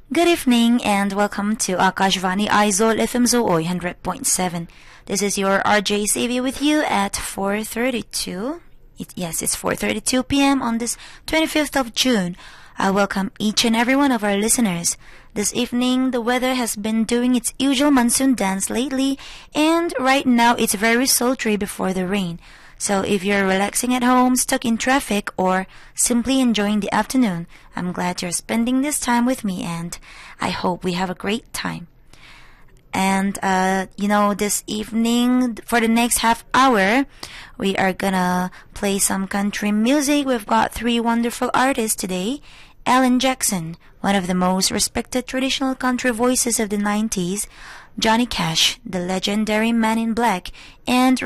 Good evening and welcome to Akashvani Aizol FM Zooy 100.7. This is your RJ Savvy with you at 4:32. It's 4:32 p.m. on this 25th of June. I welcome each and every one of our listeners. This evening, the weather has been doing its usual monsoon dance lately, and right now it's very sultry before the rain. So if you're relaxing at home, stuck in traffic, or simply enjoying the afternoon, I'm glad you're spending this time with me, and I hope we have a great time. And, this evening, for the next half hour, we are gonna play some country music. We've got three wonderful artists today. Alan Jackson, one of the most respected traditional country voices of the 90s, Johnny Cash, the legendary Man in Black, and